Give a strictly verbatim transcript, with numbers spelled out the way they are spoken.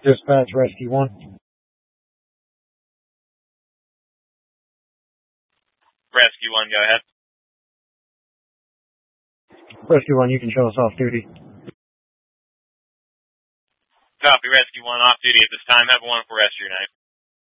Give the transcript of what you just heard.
Dispatch Rescue one. Rescue one, go ahead. Rescue one, you can show us off duty. Copy, Rescue one, off duty at this time. Have a wonderful rest of your night.